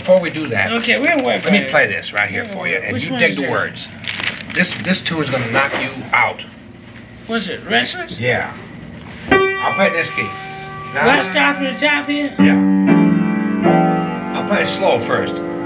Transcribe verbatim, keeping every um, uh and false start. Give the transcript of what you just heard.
before we do that, Okay, we'll wait for let me it. play this right here for you, and Which you one dig is the that? words. This this tune is gonna knock you out. What's it, Restless? Yeah. I'll play this key. Do I start from the top here? Yeah. I'll play it slow first.